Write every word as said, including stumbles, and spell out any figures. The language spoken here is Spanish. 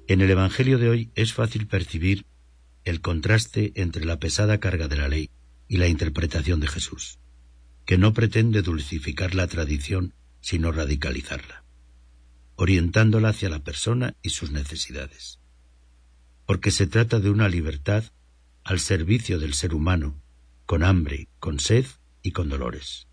En el Evangelio de hoy es fácil percibir el contraste entre la pesada carga de la ley y la interpretación de Jesús, que no pretende dulcificar la tradición, sino radicalizarla, orientándola hacia la persona y sus necesidades. Porque se trata de una libertad al servicio del ser humano, con hambre, con sed y con dolores.